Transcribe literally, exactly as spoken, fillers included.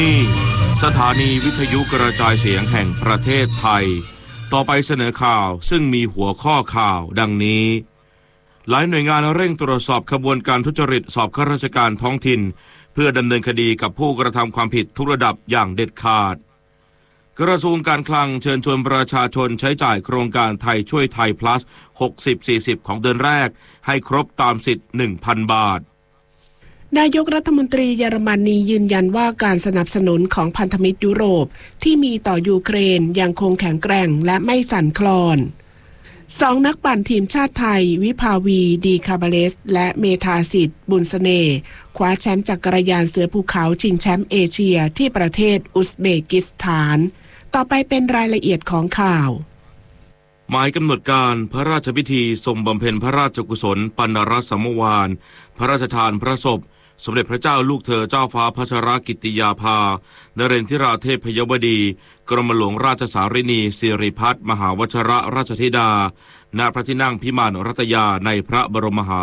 สถานีวิทยุกระจายเสียงแห่งประเทศไทยต่อไปเสนอข่าวซึ่งมีหัวข้อข่าวดังนี้หลายหน่วยงานเร่งตรวจสอบขบวนการทุจริตสอบข้าราชการท้องถิ่นเพื่อดำเนินคดีกับผู้กระทำความผิดทุกระดับอย่างเด็ดขาดกระทรวงการคลังเชิญชวนประชาชนใช้จ่ายโครงการไทยช่วยไทย plus หกสิบ สี่สิบ ของเดือนแรกให้ครบตามสิทธิ์ หนึ่งพัน บาทนายกรัฐมนตรีเยอรมนียืนยันว่าการสนับสนุนของพันธมิตรยุโรปที่มีต่อยูเครนยังคงแข็งแกร่งและไม่สั่นคลอนสองนักปั่นทีมชาติไทยวิภาวีดีคาบาเลสและเมธาสิทธิ์บุญเสน่ห์คว้าแชมป์จักรยานเสือภูเขาชิงแชมป์เอเชียที่ประเทศอุซเบกิสถานต่อไปเป็นรายละเอียดของข่าวหมายกำหนดการพระราชพิธีทรงบำเพ็ญพระราชกุศลปัณรสมวานพระราชทานพระศพสมเด็จพระเจ้าลูกเธอเจ้าฟ้าพัชรกิติยาภานเรนทิราเทพยวดีกรมหลวงราชสารินีสิริพัฒน์มหาวชรราชธิดาณพระที่นั่งพิมานรัตยาในพระบรมมหา